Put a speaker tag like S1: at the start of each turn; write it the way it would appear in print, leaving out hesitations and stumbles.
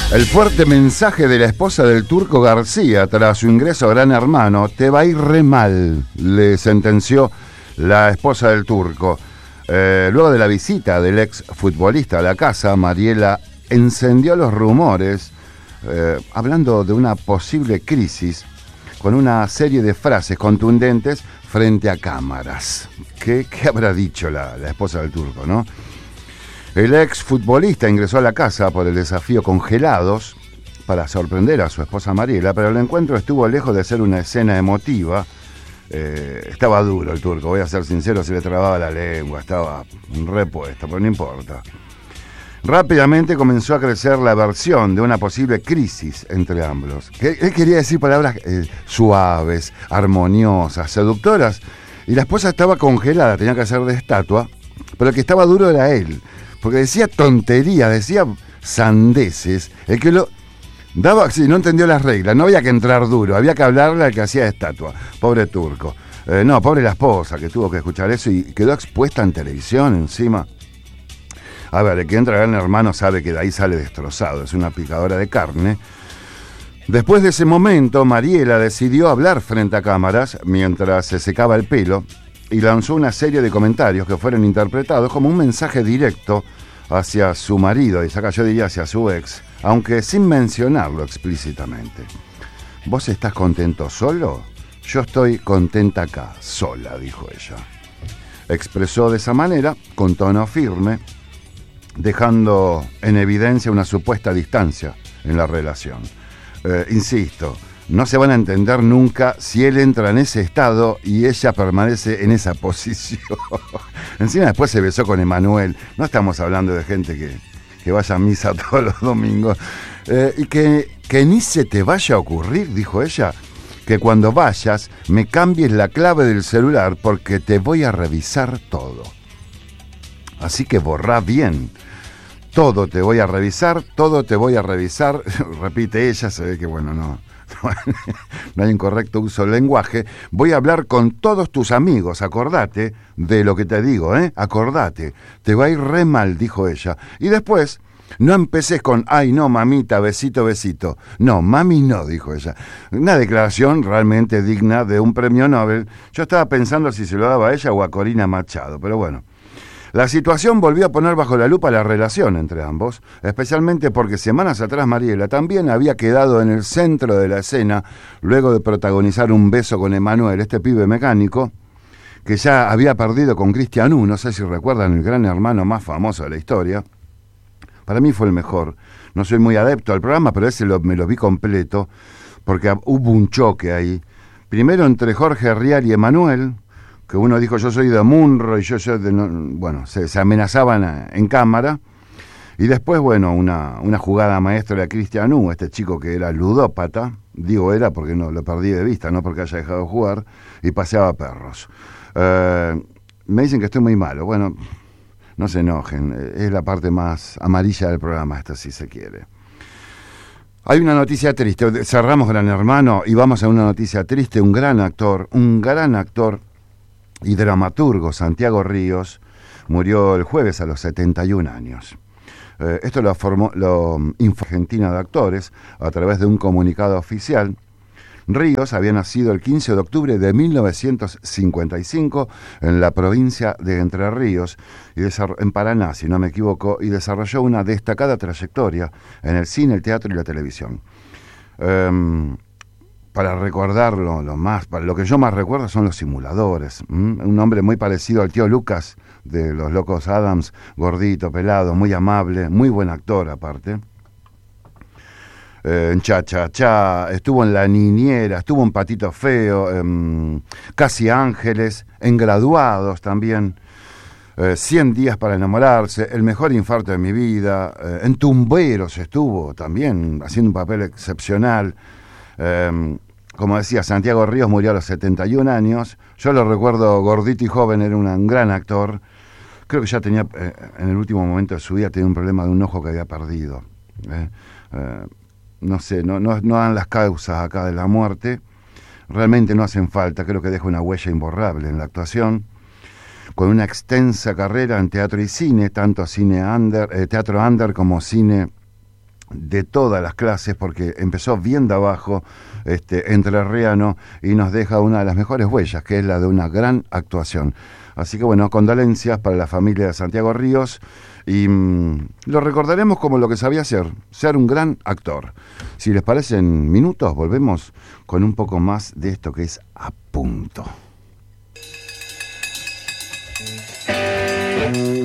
S1: El fuerte mensaje de la esposa del Turco García tras su ingreso a Gran Hermano: te va a ir re mal, le sentenció la esposa del Turco. Luego de la visita del ex futbolista a la casa, Mariela encendió los rumores, hablando de una posible crisis, con una serie de frases contundentes frente a cámaras. ¿Qué habrá dicho la esposa del Turco, no? El ex futbolista ingresó a la casa por el desafío Congelados para sorprender a su esposa Mariela, pero el encuentro estuvo lejos de ser una escena emotiva. Estaba duro el Turco, voy a ser sincero, se le trababa la lengua, estaba repuesto, pero no importa. Rápidamente comenzó a crecer la versión de una posible crisis entre ambos. Él quería decir palabras suaves, armoniosas, seductoras, y la esposa estaba congelada, tenía que hacer de estatua, pero el que estaba duro era él. Porque decía tonterías, decía sandeces. El que lo daba, sí, no entendió las reglas. No había que entrar duro, había que hablarle al que hacía de estatua. Pobre Turco. No, pobre la esposa que tuvo que escuchar eso y quedó expuesta en televisión encima. A ver, el que entra a Gran Hermano sabe que de ahí sale destrozado. Es una picadora de carne. Después de ese momento, Mariela decidió hablar frente a cámaras mientras se secaba el pelo y lanzó una serie de comentarios que fueron interpretados como un mensaje directo hacia su marido, y saca, yo diría hacia su ex, aunque sin mencionarlo explícitamente. ¿Vos estás contento solo? Yo estoy contenta acá, sola, dijo ella. Expresó de esa manera, con tono firme, dejando en evidencia una supuesta distancia en la relación. Insisto, no se van a entender nunca si él entra en ese estado y ella permanece en esa posición. Encima después se besó con Emanuel. No estamos hablando de gente que vaya a misa todos los domingos. Y que ni se te vaya a ocurrir, dijo ella, que cuando vayas me cambies la clave del celular porque te voy a revisar todo. Así que borrá bien. Todo te voy a revisar, todo te voy a revisar. Repite ella, se ve que bueno, no hay un correcto uso del lenguaje. Voy a hablar con todos tus amigos, acordate de lo que te digo, acordate, te va a ir re mal, dijo ella. Y después, no empeces con, ay no mamita, besito, besito. No, mami no, dijo ella. Una declaración realmente digna de un premio Nobel. Yo estaba pensando si se lo daba a ella o a Corina Machado, pero bueno. La situación volvió a poner bajo la lupa la relación entre ambos, especialmente porque semanas atrás Mariela también había quedado en el centro de la escena luego de protagonizar un beso con Emanuel, este pibe mecánico, que ya había perdido con Cristian U, no sé si recuerdan, el Gran Hermano más famoso de la historia. Para mí fue el mejor. No soy muy adepto al programa, pero ese me lo vi completo, porque hubo un choque ahí. Primero entre Jorge Rial y Emanuel, que uno dijo yo soy de Munro y yo bueno, se amenazaban en cámara, y después, bueno, una jugada maestra de Cristian U, este chico que era ludópata, digo era porque no lo perdí de vista, no porque haya dejado de jugar, y paseaba perros. Me dicen que estoy muy malo, bueno, no se enojen, es la parte más amarilla del programa esta, si se quiere. Hay una noticia triste, cerramos Gran Hermano y vamos a una noticia triste. Un gran actor y dramaturgo, Santiago Ríos, murió el jueves a los 71 años. Esto lo informó Argentina de Actores a través de un comunicado oficial. Ríos había nacido el 15 de octubre de 1955 en la provincia de Entre Ríos, en Paraná, si no me equivoco, y desarrolló una destacada trayectoria en el cine, el teatro y la televisión. Para recordarlo, lo que yo más recuerdo son Los Simuladores. Un hombre muy parecido al tío Lucas de Los Locos Adams, gordito, pelado, muy amable, muy buen actor aparte. En Cha Cha Cha, estuvo en La Niñera, estuvo en Patito Feo, Casi Ángeles, en Graduados también, 100 días para enamorarse, El mejor infarto de mi vida, en Tumberos estuvo también, haciendo un papel excepcional. Como decía, Santiago Ríos murió a los 71 años, yo lo recuerdo gordito y joven, era un gran actor. Creo que ya tenía, en el último momento de su vida, tenía un problema de un ojo que había perdido. No sé, no dan las causas acá de la muerte, realmente no hacen falta, creo que deja una huella imborrable en la actuación, con una extensa carrera en teatro y cine, tanto teatro under como cine de todas las clases, porque empezó bien de abajo, entrerriano, y nos deja una de las mejores huellas, que es la de una gran actuación. Así que bueno, condolencias para la familia de Santiago Ríos, y lo recordaremos como lo que sabía hacer, ser un gran actor. Si les parece, en minutos volvemos con un poco más de esto que es A Punto.